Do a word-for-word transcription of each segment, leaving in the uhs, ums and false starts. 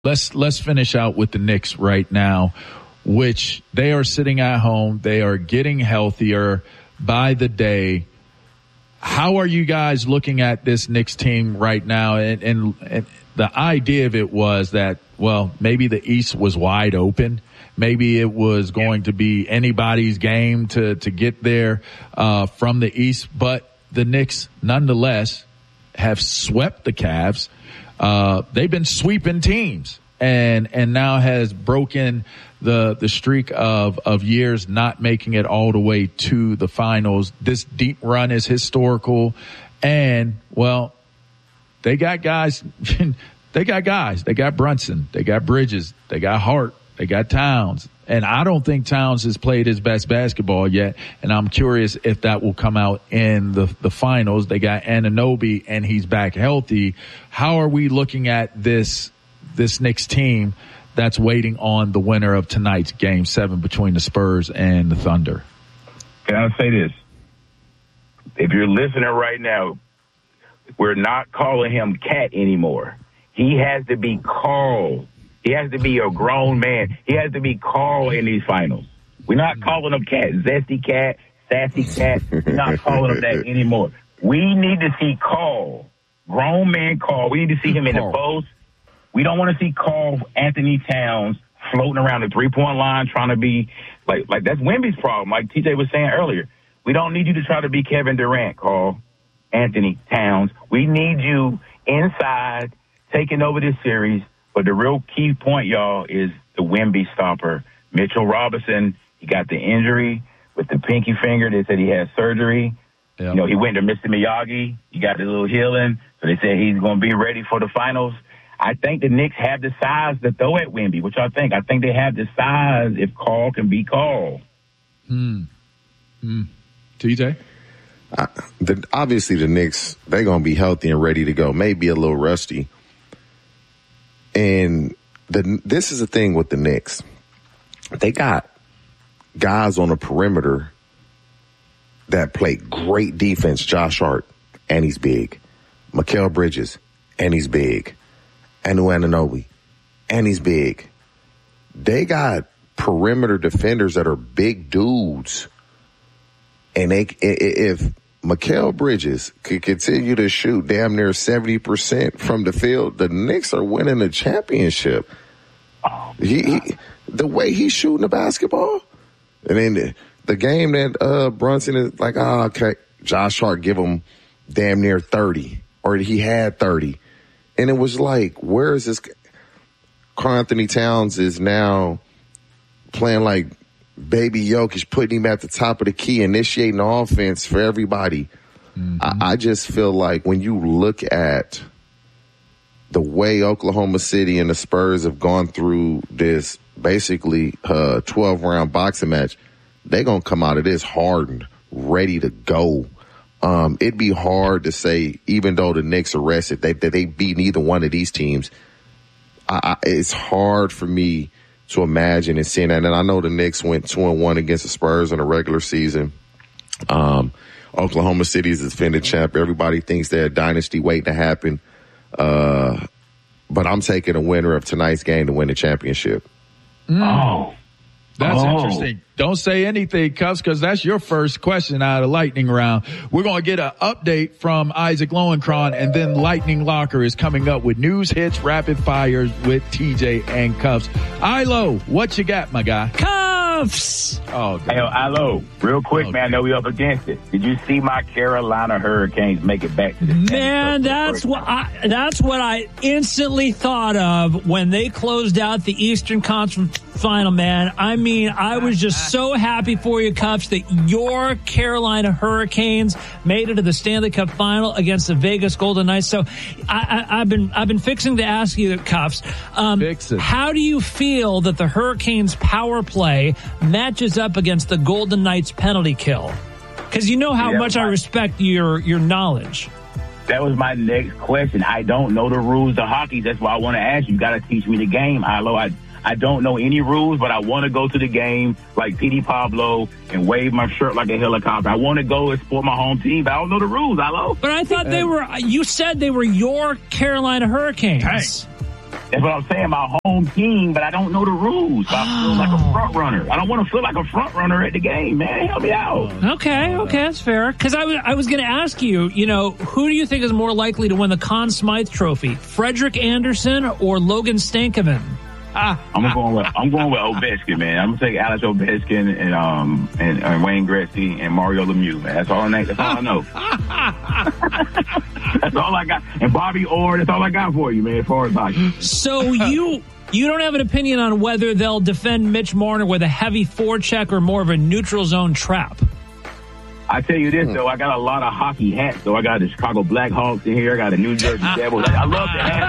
Let's let's finish out with the Knicks right now, which they are sitting at home. They are getting healthier by the day. How are you guys looking at this Knicks team right now? And, and, and the idea of it was that, well, maybe the East was wide open. Maybe it was going to be anybody's game to, to get there uh, from the East. But the Knicks, nonetheless, have swept the Cavs. Uh, they've been sweeping teams and, and now has broken the, the streak of, of years not making it all the way to the finals. This deep run is historical. And, well, they got guys, they got guys, they got Brunson, they got Bridges, they got Hart, they got Towns. And I don't think Towns has played his best basketball yet. And I'm curious if that will come out in the, the finals. They got Anunoby and he's back healthy. How are we looking at this, this Knicks team that's waiting on the winner of tonight's game seven between the Spurs and the Thunder? Can I say this? If you're listening right now, we're not calling him Cat anymore. He has to be called. He has to be a grown man. He has to be called in these finals. We're not calling him Cat, Zesty Cat, Sassy Cat. We're not calling him that anymore. We need to see Call, grown man Call. We need to see him in the post. We don't want to see Call Anthony Towns floating around the three-point line trying to be like like that's Wemby's problem. Like T J was saying earlier, we don't need you to try to be Kevin Durant, Call Anthony Towns. We need you inside taking over this series. But the real key point, y'all, is the Wemby stopper. Mitchell Robinson, he got the injury with the pinky finger. They said he had surgery. Yep. You know, he went to Mister Miyagi. He got a little healing. So they said he's going to be ready for the finals. I think the Knicks have the size to throw at Wemby. What y'all think? I think they have the size if Call can be called. Hmm. Hmm. T J? Uh, the, obviously, the Knicks, they're going to be healthy and ready to go. Maybe a little rusty. And the, this is the thing with the Knicks. They got guys on the perimeter that play great defense. Josh Hart, and he's big. Mikal Bridges, and he's big. Anu Anunoby, and he's big. They got perimeter defenders that are big dudes. And they, if Mikal Bridges could continue to shoot damn near seventy percent from the field, the Knicks are winning the championship. He, he, the way he's shooting the basketball. And then the, the game that uh, Brunson is like, oh, okay, Josh Hart give him damn near thirty, or he had thirty. And it was like, where is this? Karl Anthony Towns is now playing like Baby Jokic, putting him at the top of the key, initiating the offense for everybody. Mm-hmm. I, I just feel like when you look at the way Oklahoma City and the Spurs have gone through this basically uh twelve-round boxing match, they're going to come out of this hardened, ready to go. Um, it'd be hard to say, even though the Knicks are rested, they, that they beat neither one of these teams. I, I, it's hard for me to imagine and seeing that. And I know the Knicks went two and one against the Spurs in the regular season. Um, Oklahoma City is the defending champ. Everybody thinks they're a dynasty waiting to happen. Uh, but I'm taking a winner of tonight's game to win the championship. Mm. Oh, that's oh. interesting. Don't say anything, Cuffs, because that's your first question out of Lightning Round. We're going to get an update from Isaac Lowenkron, and then Lightning Locker is coming up with news hits, rapid fires with T J and Cuffs. Ilo, what you got, my guy? Cuffs! Oh, God. Hey, Ilo, real quick, oh, man, I know we up against it. Did you see my Carolina Hurricanes make it back to the Man, that's what I, that's what I instantly thought of when they closed out the Eastern Conference Final, man. I mean, I was just so happy for you, Cuffs, that your Carolina Hurricanes made it to the Stanley Cup Final against the Vegas Golden Knights. So I, I, I've been I've been fixing to ask you, Cuffs, um, Fix it. How do you feel that the Hurricanes' power play matches up against the Golden Knights' penalty kill? Because you know how yeah, much I respect your your knowledge. That was my next question. I don't know the rules of hockey. That's why I want to ask you. You got to teach me the game, Ilo. I I don't know any rules, but I want to go to the game like P D Pablo and wave my shirt like a helicopter. I want to go and support my home team, but I don't know the rules, Ilo. But I thought they were, you said they were your Carolina Hurricanes. Hey. That's what I'm saying. My home team, but I don't know the rules. So I feel like a front runner. I don't want to feel like a front runner at the game, man. Help me out. Okay, okay, that's fair. Because I was, I was going to ask you, you know, who do you think is more likely to win the Conn Smythe Trophy, Frederick Anderson or Logan Stankoven? Ah, I'm going with I'm going with Ovechkin, man. I'm gonna take Alex Ovechkin and um and, and Wayne Gretzky and Mario Lemieux, man. That's all I that's all I know. That's all I got. And Bobby Orr, that's all I got for you, man. As far as hockey. So you you don't have an opinion on whether they'll defend Mitch Marner with a heavy forecheck or more of a neutral zone trap? I tell you this, though, I got a lot of hockey hats, though. I got the Chicago Blackhawks in here. I got a New Jersey Devils. I love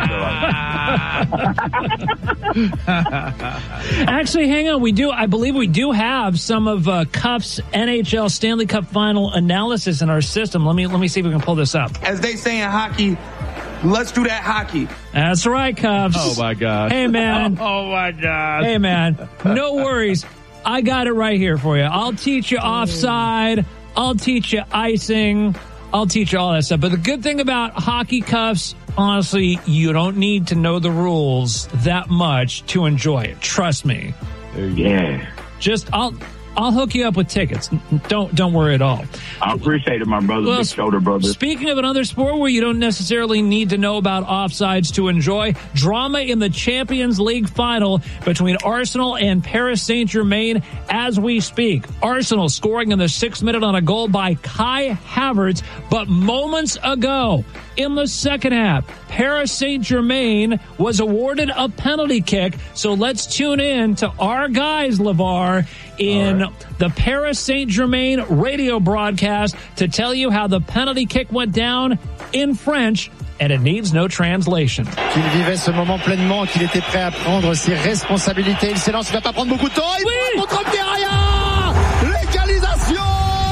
the hats, though. Actually, hang on. We do, I believe we do have some of uh, Cuff's N H L Stanley Cup final analysis in our system. Let me, let me see if we can pull this up. As they say in hockey, let's do that hockey. That's right, Cuffs. Oh, my God. Hey, man. Oh, my God. Hey, man. No worries. I got it right here for you. I'll teach you offside. I'll teach you icing. I'll teach you all that stuff. But the good thing about hockey, Cuffs, honestly, you don't need to know the rules that much to enjoy it. Trust me. Yeah. Just, I'll... I'll hook you up with tickets. Don't don't worry at all. I appreciate it, my brother. Well, big shoulder brother. Speaking of another sport where you don't necessarily need to know about offsides to enjoy, drama in the Champions League final between Arsenal and Paris Saint-Germain as we speak. Arsenal scoring in the sixth minute on a goal by Kai Havertz, but moments ago in the second half, Paris Saint-Germain was awarded a penalty kick. So let's tune in to our guys, LeVar, in right. the Paris Saint-Germain radio broadcast to tell you how the penalty kick went down in French, and it needs no translation. Qu'il vivait ce moment pleinement, qu'il était prêt à prendre ses responsabilités. Il s'élance, il va pas prendre beaucoup de temps. Il oui. contre Pierre. L'égalisation.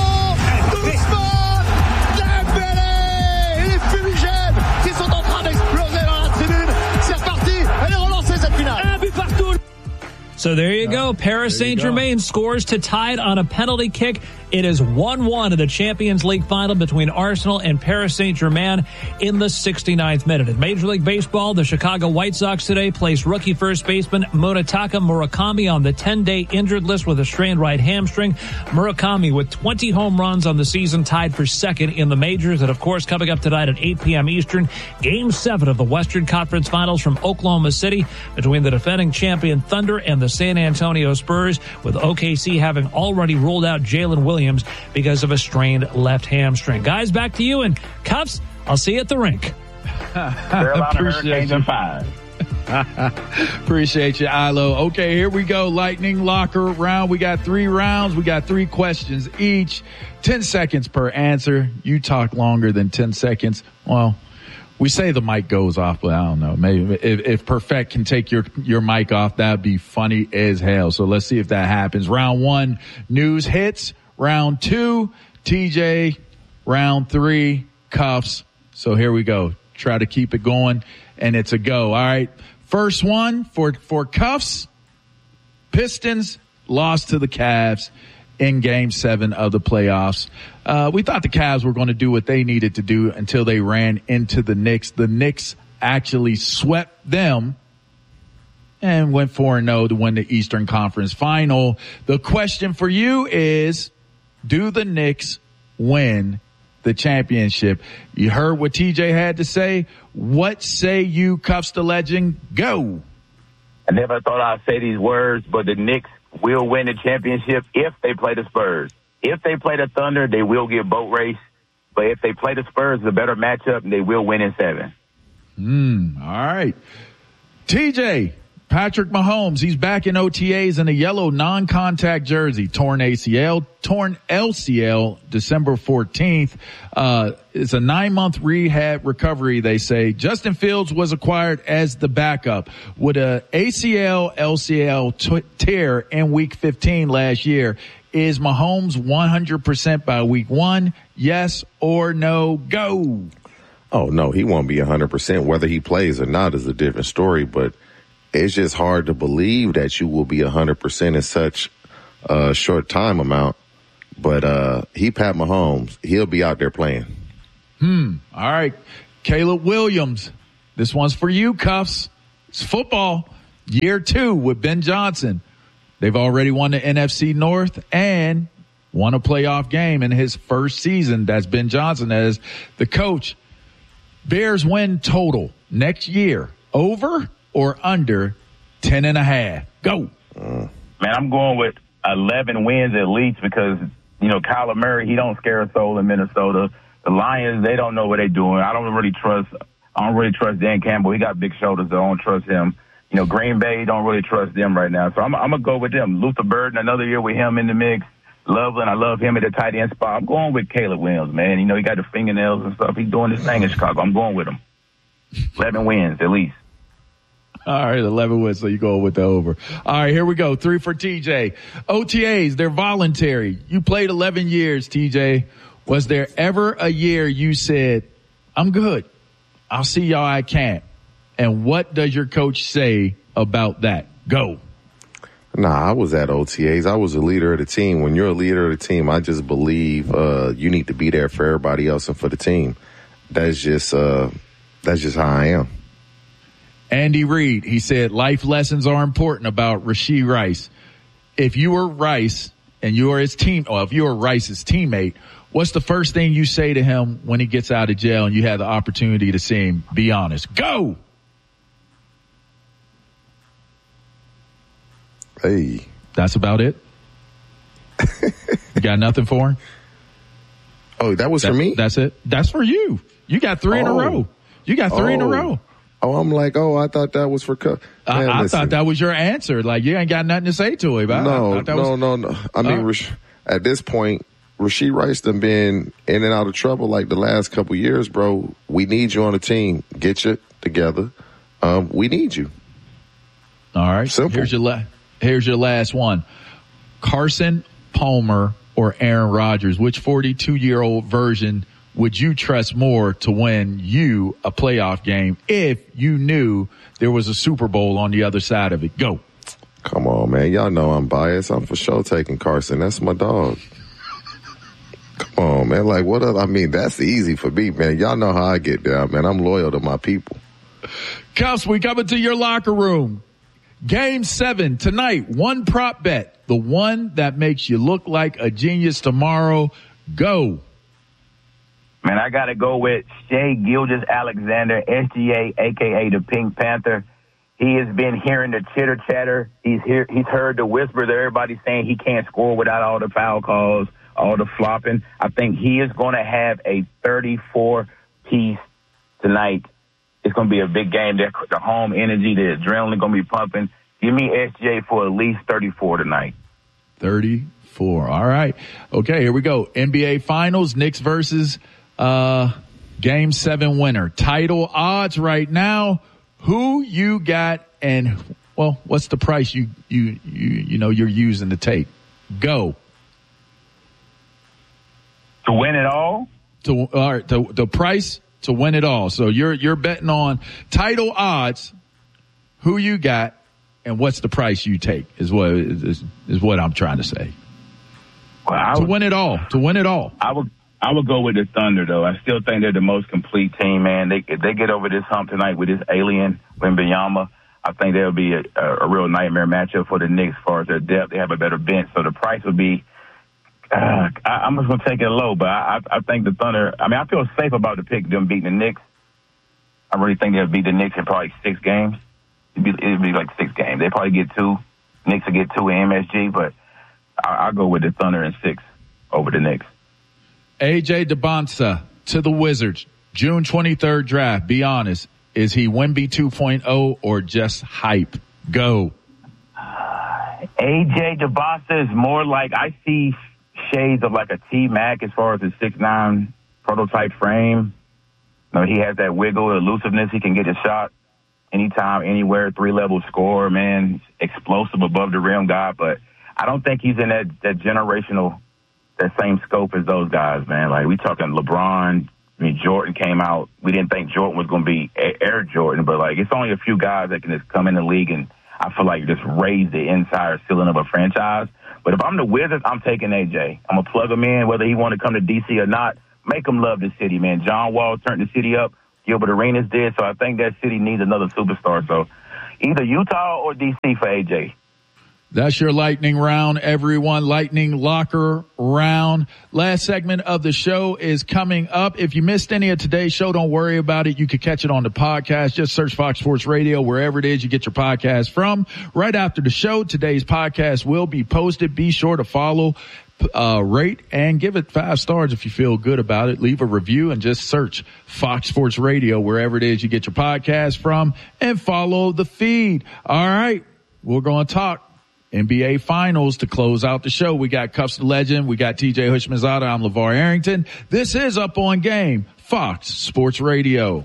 Doucement. Dembélé. Et les fumigènes qui sont en train d'exploser dans la tribune. C'est reparti. Elle est relancée cette finale. Un but partout. So there you go. Paris Saint-Germain scores to tie it on a penalty kick. It is one one in the Champions League final between Arsenal and Paris Saint-Germain in the sixty-ninth minute. In Major League Baseball, the Chicago White Sox today placed rookie first baseman Munetaka Murakami on the ten-day injured list with a strained right hamstring. Murakami with twenty home runs on the season tied for second in the majors. And, of course, coming up tonight at eight p.m. Eastern, Game seven of the Western Conference Finals from Oklahoma City between the defending champion Thunder and the San Antonio Spurs, with O K C having already ruled out Jalen Williams because of a strained left hamstring. Guys, back to you, and Cuffs, I'll see you at the rink. Carolina Hurricanes in five. Appreciate you, Ilo. Okay, here we go. Lightning Locker round. We got three rounds. We got three questions each. Ten seconds per answer. You talk longer than ten seconds. Well, we say the mic goes off, but I don't know. Maybe if, if Perfect can take your, your mic off, that'd be funny as hell. So let's see if that happens. Round one, news hits. Round two, T J. Round three, Cuffs. So here we go. Try to keep it going, and it's a go. All right. First one for, for Cuffs. Pistons lost to the Cavs in game seven of the playoffs. Uh, we thought the Cavs were going to do what they needed to do until they ran into the Knicks. The Knicks actually swept them and went four and oh to win the Eastern Conference Final. The question for you is, do the Knicks win the championship? You heard what T J had to say. What say you, Cuffs the Legend? Go. I never thought I'd say these words, but the Knicks will win the championship if they play the Spurs. If they play the Thunder, they will get boat race. But if they play the Spurs, it's a better matchup, and they will win in seven. Mm, all right. T J, Patrick Mahomes, he's back in O T As in a yellow non-contact jersey. Torn A C L, torn L C L, December fourteenth. Uh, it's a nine-month rehab recovery, they say. Justin Fields was acquired as the backup with a A C L, L C L t- tear in week fifteen last year. Is Mahomes one hundred percent by week one? Yes or no? Go. Oh, no, he won't be one hundred percent. Whether he plays or not is a different story, but it's just hard to believe that you will be one hundred percent in such a short time amount. But uh he, Pat Mahomes, he'll be out there playing. Hmm. All right. Caleb Williams. This one's for you, Cuffs. It's football. Year two with Ben Johnson. They've already won the N F C North and won a playoff game in his first season. That's Ben Johnson as the coach. Bears win total next year. Over or under ten and a half? Go. Man, I'm going with eleven wins at least because, you know, Kyler Murray, he don't scare a soul in Minnesota. The Lions, they don't know what they're doing. I don't really trust I don't really trust Dan Campbell. He got big shoulders, so I don't trust him. You know, Green Bay, don't really trust them right now. So I'm, I'm going to go with them. Luther Burden, another year with him in the mix. Loveland, I love him at the tight end spot. I'm going with Caleb Williams, man. You know, he got the fingernails and stuff. He's doing his thing in Chicago. I'm going with him. eleven wins, at least. All right, eleven wins, so you go with the over. All right, here we go. Three for T J. O T As, they're voluntary. You played eleven years, T J. Was there ever a year you said, I'm good. I'll see y'all at camp? And what does your coach say about that? Go. Nah, I was at O T As. I was a leader of the team. When you're a leader of the team, I just believe uh you need to be there for everybody else and for the team. That's just uh that's just how I am. Andy Reid, he said life lessons are important about Rashee Rice. If you were Rice and you are his team, or if you were Rice's teammate, what's the first thing you say to him when he gets out of jail and you have the opportunity to see him? Be honest. Go. Hey. That's about it? You got nothing for him? Oh, that was that, for me? That's it? That's for you. You got three oh. in a row. You got three oh. in a row. Oh, I'm like, oh, I thought that was for – I, I thought that was your answer. Like, you ain't got nothing to say to him. No, I, I no, was, no, no. I mean, uh, Rash- at this point, Rashee Rice done been in and out of trouble like the last couple years, bro. We need you on the team. Get you together. Um, we need you. All right. Simple. Here's your, la- here's your last one. Carson Palmer or Aaron Rodgers, which forty-two-year-old version would you trust more to win you a playoff game if you knew there was a Super Bowl on the other side of it? Go. Come on, man. Y'all know I'm biased. I'm for sure taking Carson. That's my dog. Come on, man. Like, what other, I mean, that's easy for me, man. Y'all know how I get down, man. I'm loyal to my people. Cuffs, we coming to your locker room. Game seven tonight. One prop bet. The one that makes you look like a genius tomorrow. Go. Man, I got to go with Shai Gilgeous-Alexander, S G A, a k a the Pink Panther. He has been hearing the chitter-chatter. He's hear, he's heard the whisper that everybody's saying he can't score without all the foul calls, all the flopping. I think he is going to have a thirty-four piece tonight. It's going to be a big game. The, the home energy, the adrenaline going to be pumping. Give me S G A for at least thirty-four tonight. thirty-four. All right. Okay, here we go. N B A Finals, Knicks versus uh, Game seven winner. Title odds right now. Who you got and, well, what's the price you, you, you, you know, you're using to take? Go. To win it all? To, all right, to, the price to win it all. So you're, you're betting on title odds, who you got, and what's the price you take is what, is, is what I'm trying to say. Well, I to would, win it all, to win it all. I would, I would go with the Thunder, though. I still think they're the most complete team, man. They, if they get over this hump tonight with this alien, Wembanyama, I think there'll be a, a, a real nightmare matchup for the Knicks as far as their depth. They have a better bench, so the price would be, uh, I, I'm just going to take it low, but I, I think the Thunder, I mean, I feel safe about the pick, them beating the Knicks. I really think they'll beat the Knicks in probably six games. It'd be, it'd be like six games. They probably get two. Knicks will get two in M S G, but I, I'll go with the Thunder in six over the Knicks. A J Debonsa to the Wizards. June twenty-third draft. Be honest. Is he Wemby two point oh or just hype? Go. A J Debonsa is more like, I see shades of like a T-Mac as far as his six nine prototype frame. You know, he has that wiggle, elusiveness. He can get a shot anytime, anywhere, three-level scorer, man. Explosive above the rim guy, but I don't think he's in that, that generational, that same scope as those guys, man. Like, we talking LeBron. I mean, Jordan came out. We didn't think Jordan was going to be Air Jordan, but, like, it's only a few guys that can just come in the league and I feel like just raise the entire ceiling of a franchise. But if I'm the Wizards, I'm taking A J. I'm going to plug him in, whether he want to come to D C or not. Make him love the city, man. John Wall turned the city up. Gilbert Arenas did, so I think that city needs another superstar. So Either Utah or D C for A J. That's your lightning round, everyone. Lightning locker round. Last segment of the show is coming up. If you missed any of today's show, don't worry about it. You can catch it on the podcast. Just search Fox Sports Radio wherever it is you get your podcast from. Right after the show, today's podcast will be posted. Be sure to follow, uh, rate, and give it five stars if you feel good about it. Leave a review and just search Fox Sports Radio wherever it is you get your podcast from and follow the feed. All right. We're going to talk N B A Finals to close out the show. We got Cuffs the Legend. We got T J Hushmanzada. I'm LeVar Arrington. This is Up on Game, Fox Sports Radio.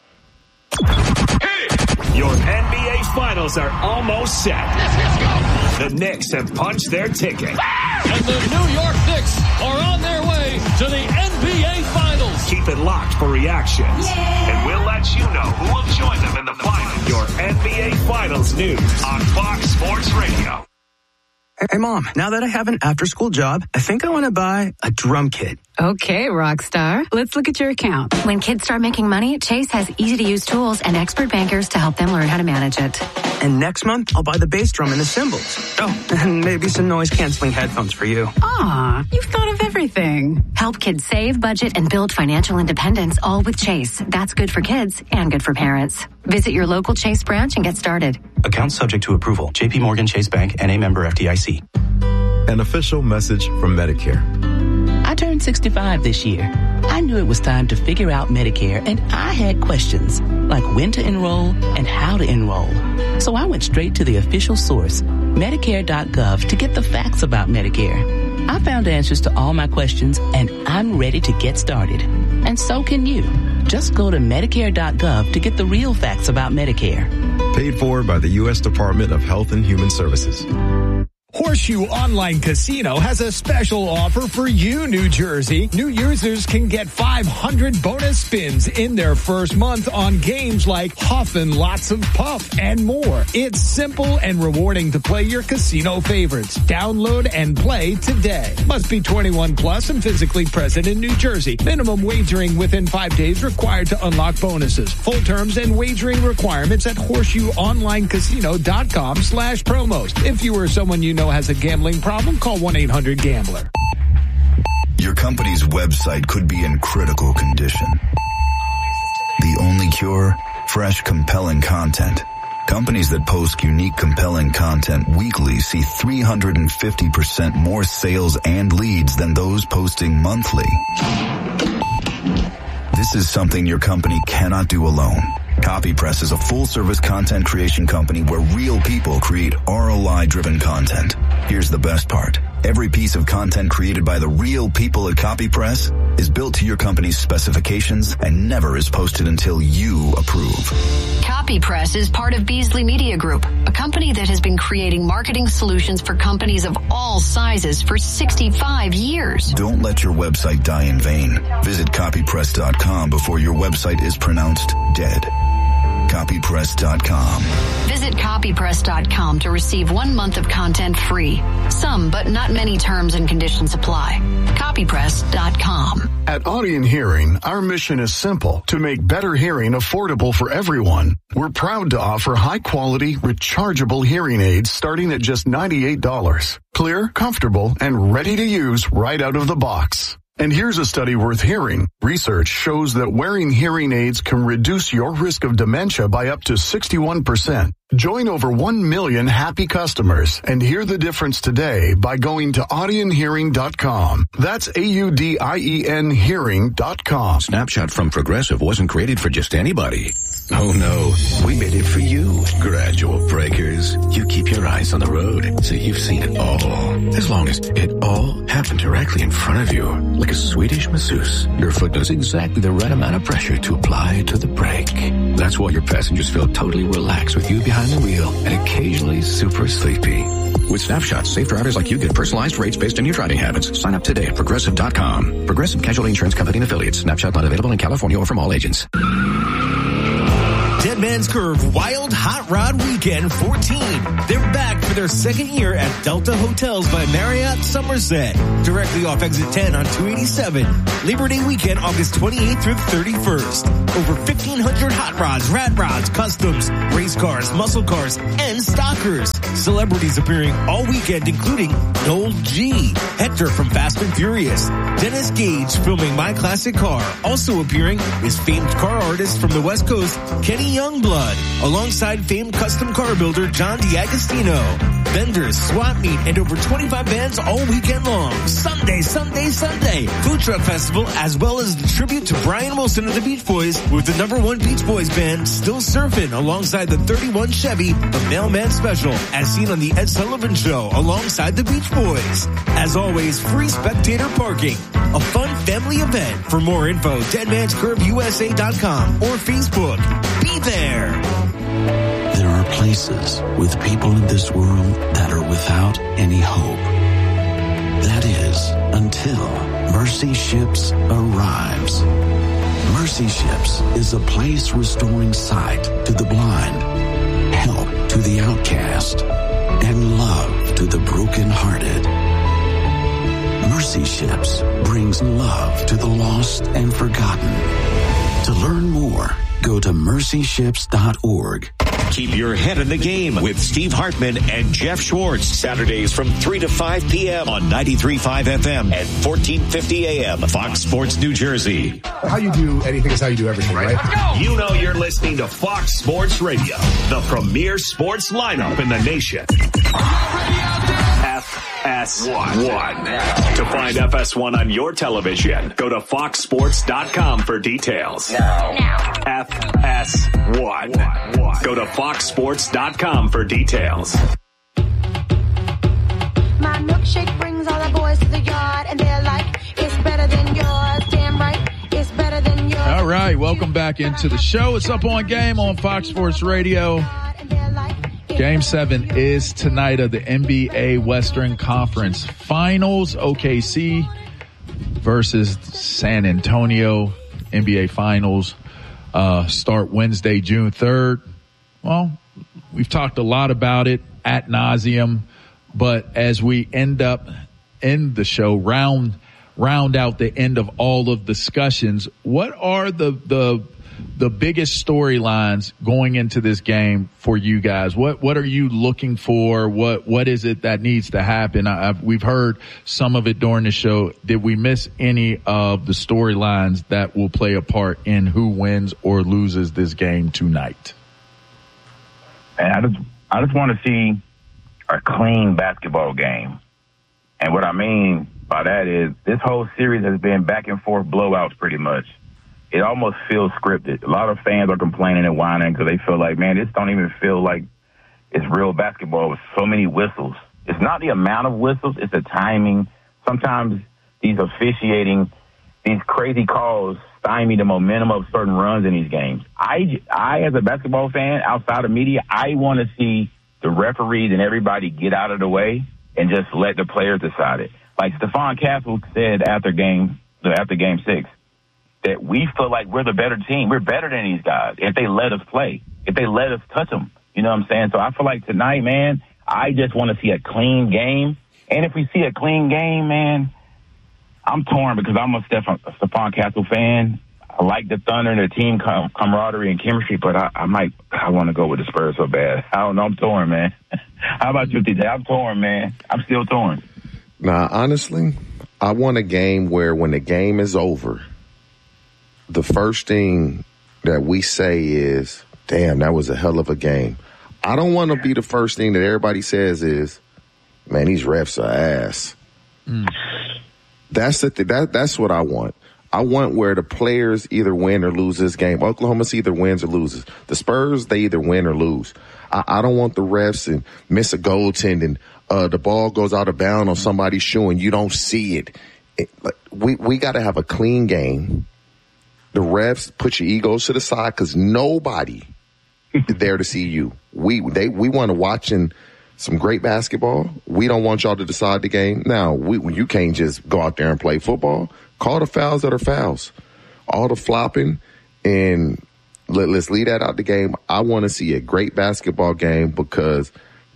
Your N B A Finals are almost set. Let's, let's go. The Knicks have punched their ticket. And the New York Knicks are on their way to the N B A Finals. Keep it locked for reactions. Yeah. And we'll let you know who will join them in the finals. Your N B A Finals news on Fox Sports Radio. Hey, Mom, now that I have an after-school job, I think I want to buy a drum kit. Okay, Rockstar. Let's look at your account. When kids start making money, Chase has easy-to-use tools and expert bankers to help them learn how to manage it. And next month, I'll buy the bass drum and the cymbals. Oh, and maybe some noise-canceling headphones for you. Aw, you've thought of everything. Help kids save, budget, and build financial independence, all with Chase. That's good for kids and good for parents. Visit your local Chase branch and get started. Account subject to approval. J P Morgan Chase Bank, N A member F D I C. An official message from Medicare. I turned sixty-five this year. I knew it was time to figure out Medicare, and I had questions like when to enroll and how to enroll. So I went straight to the official source, Medicare dot gov, to get the facts about Medicare. I found answers to all my questions, and I'm ready to get started. And so can you. Just go to Medicare dot gov to get the real facts about Medicare. Paid for by the U S Department of Health and Human Services. Horseshoe Online Casino has a special offer for you, New Jersey. New users can get five hundred bonus spins in their first month on games like Huff and Lots of Puff and more. It's simple and rewarding to play your casino favorites. Download and play today. Must be twenty-one plus and physically present in New Jersey. Minimum wagering within five days required to unlock bonuses. Full terms and wagering requirements at horseshoe online casino dot com slash promos. If you or someone you know has a gambling problem, call one eight hundred gambler. Your company's website could be in critical condition. The only cure? Fresh, compelling content. Companies that post unique, compelling content weekly see three hundred fifty percent more sales and leads than those posting monthly. This is something your company cannot do alone. CopyPress is a full-service content creation company where real people create R O I-driven content. Here's the best part. Every piece of content created by the real people at CopyPress is built to your company's specifications and never is posted until you approve. CopyPress is part of Beasley Media Group, a company that has been creating marketing solutions for companies of all sizes for sixty-five years. Don't let your website die in vain. Visit copypress dot com before your website is pronounced dead. copypress dot com. Visit copypress dot com to receive one month of content free. Some, but not many terms and conditions apply. copypress dot com. At Audion Hearing, our mission is simple: to make better hearing affordable for everyone. We're proud to offer high-quality, rechargeable hearing aids starting at just ninety-eight dollars. Clear, comfortable, and ready to use right out of the box. And here's a study worth hearing. Research shows that wearing hearing aids can reduce your risk of dementia by up to sixty-one percent. Join over one million happy customers and hear the difference today by going to audion hearing dot com. That's A U D I E N hearing dot com. Snapshot from Progressive wasn't created for just anybody. Oh no, we made it for you. Gradual breakers. You keep your eyes on the road, so you've seen it all. As long as it all happened directly in front of you, like a Swedish masseuse, your foot knows exactly the right amount of pressure to apply to the brake. That's why your passengers feel totally relaxed with you behind the wheel and occasionally super sleepy. With Snapshot, safe drivers like you get personalized rates based on your driving habits. Sign up today at progressive dot com. Progressive Casualty Insurance Company and Affiliates. Snapshot not available in California or from all agents. Dead Man's Curve Wild Hot Rod Weekend fourteen. They're back for for their second year at Delta Hotels by Marriott Somerset. Directly off exit ten on two eighty-seven. Labor Day weekend, August twenty-eighth through the thirty-first. Over fifteen hundred hot rods, rat rods, customs, race cars, muscle cars, and stockers. Celebrities appearing all weekend, including Noel G, Hector from Fast and Furious, Dennis Gage filming My Classic Car. Also appearing is famed car artist from the West Coast, Kenny Youngblood, alongside famed custom car builder John D'Agostino. Vendors, swap meet, and over twenty-five bands all weekend long. Sunday, Sunday, Sunday. Food Truck Festival, as well as the tribute to Brian Wilson of the Beach Boys with the number one Beach Boys band, Still Surfing, alongside the thirty-one Chevy, the Mailman Special, as seen on the Ed Sullivan Show, alongside the Beach Boys. As always, free spectator parking. A fun family event. For more info, dead mans curve U S A dot com or Facebook. Be there. There are places with people in this world that are without any hope. That is, until Mercy Ships arrives. Mercy Ships is a place restoring sight to the blind, help to the outcast, and love to the brokenhearted. Mercy Ships brings love to the lost and forgotten. To learn more, go to mercy ships dot org. Keep your head in the game with Steve Hartman and Jeff Schwartz. Saturdays from three to five p.m. on ninety-three point five F M and fourteen fifty A M. Fox Sports New Jersey. How you do anything is how you do everything, right? You know you're listening to Fox Sports Radio, the premier sports lineup in the nation. F S one. To find F S one on your television, go to fox sports dot com for details. Now. now. F S one. Go to fox sports dot com for details. My milkshake brings all the boys to the yard, and they're like, it's better than yours. Damn right, it's better than yours. All right, welcome back into the show. It's Up On Game on Fox Sports Radio. Game seven is tonight of the N B A Western Conference Finals. O K C versus San Antonio. N B A Finals uh, start Wednesday, June third. Well, we've talked a lot about it ad nauseum, but as we end up in the show, round round out the end of all of discussions, what are the the the biggest storylines going into this game for you guys? What what are you looking for? What what is it that needs to happen? I, I've, we've heard some of it during the show. Did we miss any of the storylines that will play a part in who wins or loses this game tonight? And I just I just want to see a clean basketball game. And what I mean by that is this whole series has been back and forth blowouts pretty much. It almost feels scripted. A lot of fans are complaining and whining because they feel like, man, this don't even feel like it's real basketball with so many whistles. It's not the amount of whistles, it's the timing. Sometimes these officiating, these crazy calls stymie the momentum of certain runs in these games. I, I as a basketball fan, outside of media, I want to see the referees and everybody get out of the way and just let the players decide it. Like Stephon Castle said after game, after game six, that we feel like we're the better team. We're better than these guys if they let us play, if they let us touch them. You know what I'm saying? So I feel like tonight, man, I just want to see a clean game. And if we see a clean game, man, I'm torn because I'm a Stephon, a Stephon Castle fan. I like the Thunder and their team com- camaraderie and chemistry, but I, I might, I want to go with the Spurs so bad. I don't know. I'm torn, man. How about you, T J? I'm torn, man. I'm still torn. Nah, honestly, I want a game where when the game is over, the first thing that we say is, damn, that was a hell of a game. I don't want to be the first thing that everybody says is, man, these refs are ass. Mm. That's the th- that that's what I want. I want where the players either win or lose this game. Oklahoma City either wins or loses. The Spurs, they either win or lose. I, I don't want the refs and miss a goaltending. Uh, the ball goes out of bounds on somebody's shoe and you don't see it. it like, we we got to have a clean game. The refs, put your egos to the side because nobody is there to see you. We they we want to watching some great basketball. We don't want y'all to decide the game. Now, we, you can't just go out there and play football. Call the fouls that are fouls. All the flopping, and let, let's leave that out the game. I want to see a great basketball game because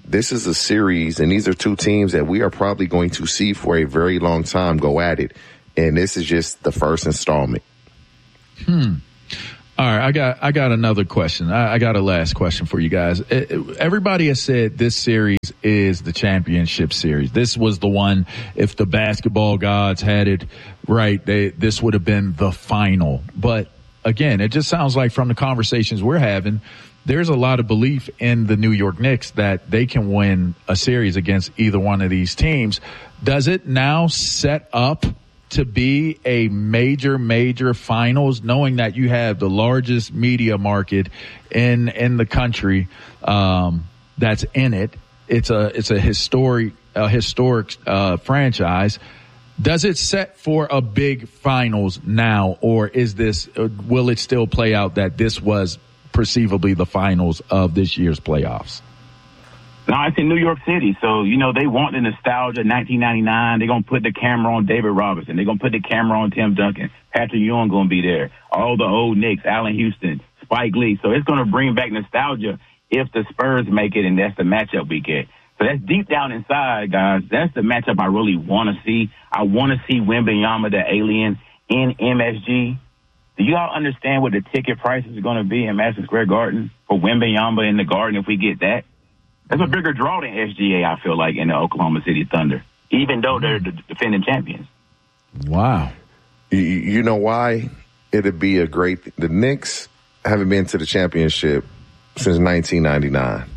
this is a series, and these are two teams that we are probably going to see for a very long time go at it. And this is just the first installment. Hmm. All right, I got I got another question. I, I got a last question for you guys. It, it, everybody has said this series is the championship series. This was the one, if the basketball gods had it right, they, this would have been the final. But again, it just sounds like from the conversations we're having, there's a lot of belief in the New York Knicks that they can win a series against either one of these teams. Does it now set up to be a major, major finals, knowing that you have the largest media market in, in the country, um, that's in it? It's a, it's a historic, a historic, uh, franchise. Does it set for a big finals now, or is this, uh, will it still play out that this was perceivably the finals of this year's playoffs? No, it's in New York City. So, you know, they want the nostalgia of nineteen ninety-nine. They're going to put the camera on David Robinson. They're going to put the camera on Tim Duncan. Patrick Ewing going to be there. All the old Knicks, Allen Houston, Spike Lee. So it's going to bring back nostalgia if the Spurs make it, and that's the matchup we get. So that's deep down inside, guys. That's the matchup I really want to see. I want to see Wembanyama, the alien, in M S G. Do you all understand what the ticket prices are going to be in Madison Square Garden for Wembanyama in the Garden if we get that? That's a bigger draw than S G A, I feel like, in the Oklahoma City Thunder, even though they're the defending champions. Wow. You, you know why it'd be a great – the Knicks haven't been to the championship since nineteen ninety-nine.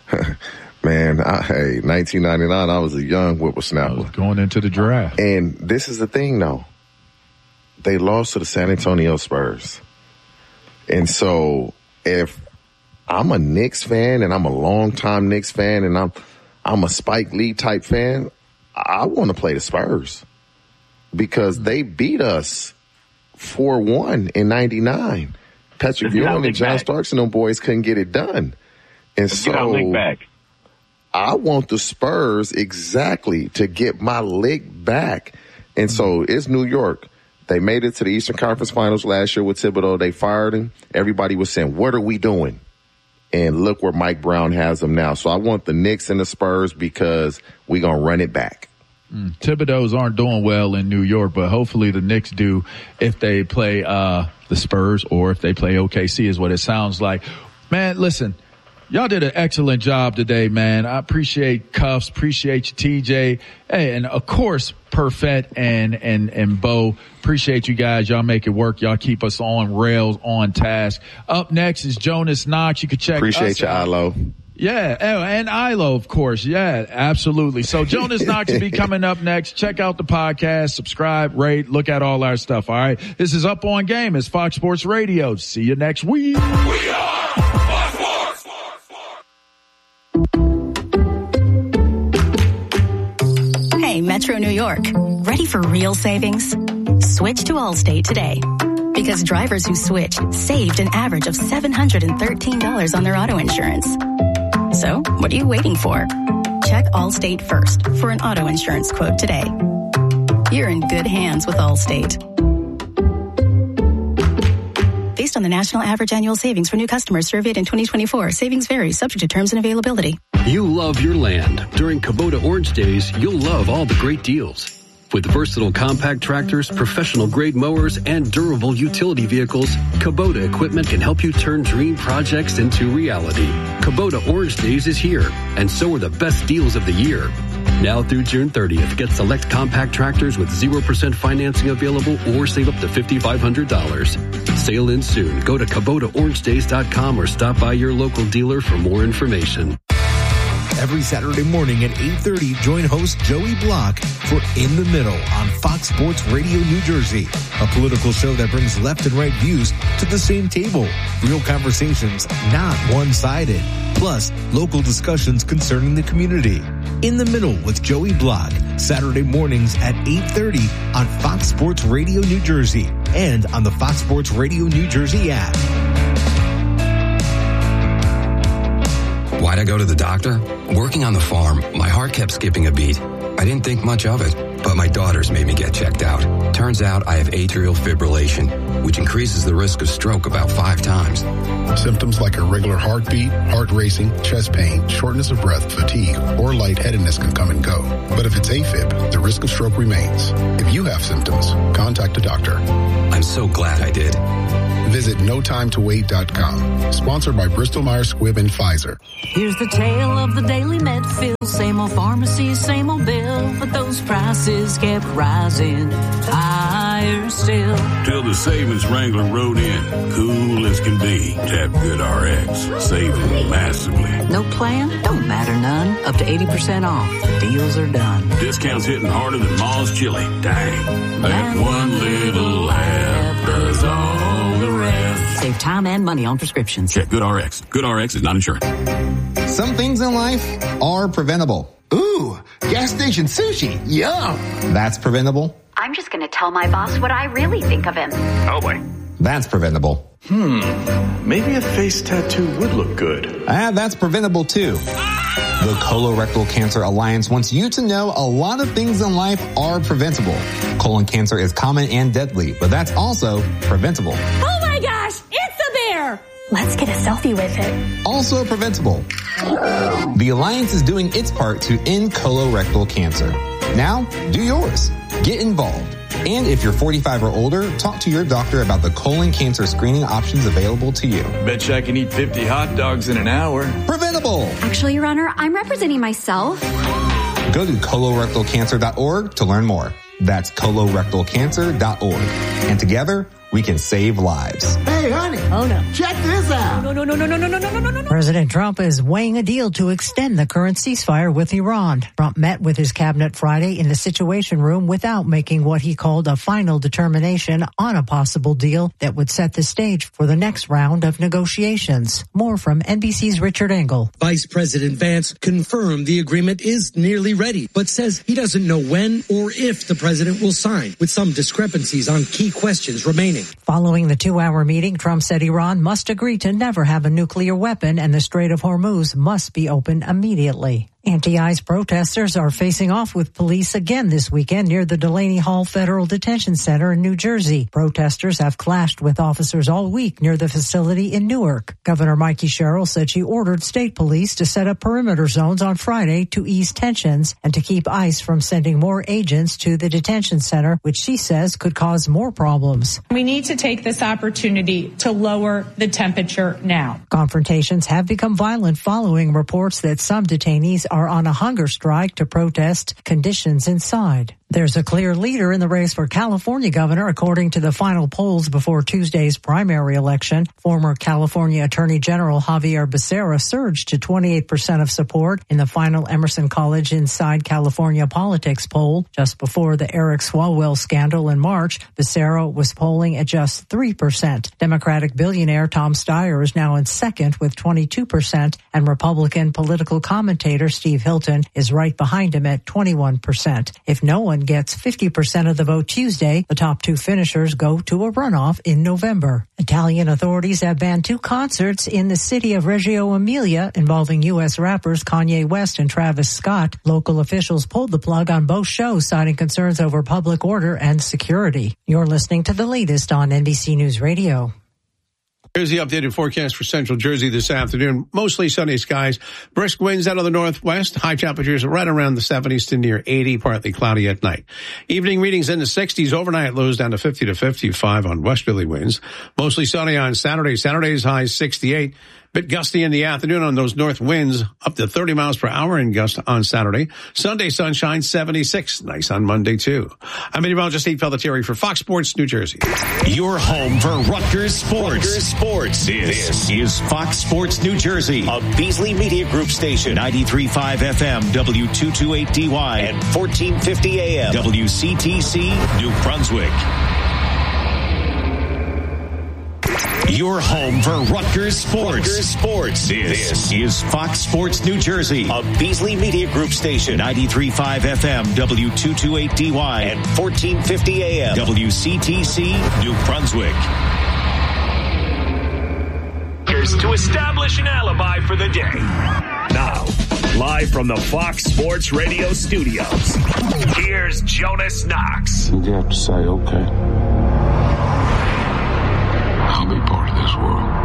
Man, I, hey, nineteen ninety-nine, I was a young whippersnapper. I was going into the draft. And this is the thing, though. They lost to the San Antonio Spurs. And so if – I'm a Knicks fan, and I'm a longtime Knicks fan, and I'm I'm a Spike Lee type fan. I want to play the Spurs because they beat us four one in ninety-nine. Patrick Ewing and John Starks and them boys couldn't get it done. And Let's so I want the Spurs exactly to get my lick back. And so it's New York. They made it to the Eastern Conference Finals last year with Thibodeau. They fired him. Everybody was saying, what are we doing? And look where Mike Brown has them now. So I want the Knicks and the Spurs because we're going to run it back. Mm, Thibodeau's aren't doing well in New York, but hopefully the Knicks do if they play uh the Spurs or if they play O K C is what it sounds like. Man, listen, y'all did an excellent job today, man. I appreciate Cuffs, appreciate you, T J. Hey, and of course, Perfett and, and, and Bo. Appreciate you guys. Y'all make it work. Y'all keep us on rails, on task. Up next is Jonas Knox. You can check Appreciate us you, out. Ilo. Yeah, oh, and Ilo, of course. Yeah, absolutely. So Jonas Knox will be coming up next. Check out the podcast, subscribe, rate, look at all our stuff. All right. This is Up On Game. It's Fox Sports Radio. See you next week. We are Fox Sports. Hey, Metro New York. Ready for real savings? Switch to Allstate today. Because drivers who switch saved an average of seven hundred thirteen dollars on their auto insurance. So, what are you waiting for? Check Allstate first for an auto insurance quote today. You're in good hands with Allstate. Based on the national average annual savings for new customers surveyed in twenty twenty-four, savings vary, subject to terms and availability. You love your land. During Kubota Orange Days, you'll love all the great deals. With versatile compact tractors, professional-grade mowers, and durable utility vehicles, Kubota equipment can help you turn dream projects into reality. Kubota Orange Days is here, and so are the best deals of the year. Now through June thirtieth, get select compact tractors with zero percent financing available or save up to five thousand five hundred dollars. Sale ends soon. Go to Kubota Orange Days dot com or stop by your local dealer for more information. Every Saturday morning at eight thirty, join host Joey Block for In the Middle on Fox Sports Radio New Jersey, a political show that brings left and right views to the same table. Real conversations, not one-sided. Plus, local discussions concerning the community. In the Middle with Joey Block, Saturday mornings at eight thirty on Fox Sports Radio New Jersey and on the Fox Sports Radio New Jersey app. Why'd I go to the doctor? Working on the farm, my heart kept skipping a beat. I didn't think much of it, but my daughters made me get checked out. Turns out I have atrial fibrillation, which increases the risk of stroke about five times. Symptoms like irregular heartbeat, heart racing, chest pain, shortness of breath, fatigue, or lightheadedness can come and go. But if it's AFib, the risk of stroke remains. If you have symptoms, contact a doctor. I'm so glad I did. Visit no time to wait dot com. Sponsored by Bristol Myers Squibb and Pfizer. Here's the tale of the daily med fill. Same old pharmacy, same old bill, but those prices kept rising higher still. Till the savings wrangler rode in, cool as can be. Tap GoodRx, saving massively. No plan? Don't matter none. Up to eighty percent off. Deals are done. Discounts hitting harder than Ma's chili. Dang. That one little app does all the rest. Save time and money on prescriptions. Check GoodRx. GoodRx is not insured. Some things in life are preventable. Ooh, gas station sushi. Yum. That's preventable. I'm just going to tell my boss what I really think of him. Oh, boy. That's preventable. Hmm. Maybe a face tattoo would look good. Ah, that's preventable too. The Colorectal Cancer Alliance wants you to know a lot of things in life are preventable. Colon cancer is common and deadly, but that's also preventable. Oh my gosh, it's a bear! Let's get a selfie with it. Also preventable. The Alliance is doing its part to end colorectal cancer. Now, do yours. Get involved. And if you're forty-five or older, talk to your doctor about the colon cancer screening options available to you. Bet you I can eat fifty hot dogs in an hour. Preventable. Actually, Your Honor, I'm representing myself. Go to colorectal cancer dot org to learn more. That's colorectal cancer dot org. And together, we can save lives. Hey, honey. Oh, no. Check this out. No, no, no, no, no, no, no, no, no, no. President Trump is weighing a deal to extend the current ceasefire with Iran. Trump met with his cabinet Friday in the Situation Room without making what he called a final determination on a possible deal that would set the stage for the next round of negotiations. More from N B C's Richard Engel. Vice President Vance confirmed the agreement is nearly ready, but says he doesn't know when or if the president will sign, with some discrepancies on key questions remaining. Following the two-hour meeting, Trump said Iran must agree to never have a nuclear weapon and the Strait of Hormuz must be opened immediately. Anti-ICE protesters are facing off with police again this weekend near the Delaney Hall Federal Detention Center in New Jersey. Protesters have clashed with officers all week near the facility in Newark. Governor Mikey Sherrill said she ordered state police to set up perimeter zones on Friday to ease tensions and to keep ICE from sending more agents to the detention center, which she says could cause more problems. We need to take this opportunity to lower the temperature now. Confrontations have become violent following reports that some detainees are are on a hunger strike to protest conditions inside. There's a clear leader in the race for California governor, according to the final polls before Tuesday's primary election. Former California Attorney General Javier Becerra surged to twenty-eight percent of support in the final Emerson College Inside California Politics poll. Just before the Eric Swalwell scandal in March, Becerra was polling at just three percent. Democratic billionaire Tom Steyer is now in second with twenty-two percent, and Republican political commentator Steve Hilton is right behind him at twenty-one percent. If no one gets fifty percent of the vote Tuesday, the top two finishers go to a runoff in November. Italian authorities have banned two concerts in the city of Reggio Emilia involving U S rappers Kanye West and Travis Scott. Local officials pulled the plug on both shows, citing concerns over public order and security. You're listening to the latest on N B C News Radio. Here's the updated forecast for central Jersey this afternoon. Mostly sunny skies. Brisk winds out of the northwest. High temperatures right around the seventies to near eighty. Partly cloudy at night. Evening readings in the sixties. Overnight lows down to fifty to fifty-five on westerly winds. Mostly sunny on Saturday. Saturday's high sixty-eight. Bit gusty in the afternoon on those north winds, up to thirty miles per hour in gust on Saturday. Sunday sunshine, seventy-six. Nice on Monday, too. I'm meteorologist Steve Pelletieri for Fox Sports New Jersey. Your home for Rutgers Sports. Rutgers Sports. This, this is Fox Sports New Jersey, a Beasley Media Group station, ninety-three point five F M, W two twenty-eight D Y, and fourteen fifty A M, W C T C, New Brunswick. Your home for Rutgers Sports. Rutgers Sports. This, this is Fox Sports New Jersey, a Beasley Media Group station, ninety-three point five F M, W two twenty-eight D Y, and fourteen fifty A M, W C T C, New Brunswick. To establish an alibi for the day. Now, Live from the Fox Sports Radio studios, here's Jonas Knox. You have to say, okay, I'll be part of this world.